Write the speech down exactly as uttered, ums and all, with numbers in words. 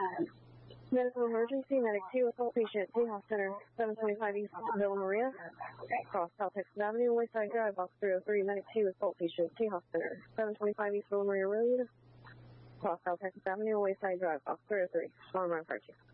Medical emergency, Medic two, assault patient, Tejas Center, seven twenty-five East Villa Maria, cross South Texas Avenue, Wayside Drive, box three oh three, Medic two, assault patient, Tejas Center, seven twenty-five East Villa Maria Road, cross South Texas Avenue, Wayside Drive, box three oh three, Farmer Fire Chief.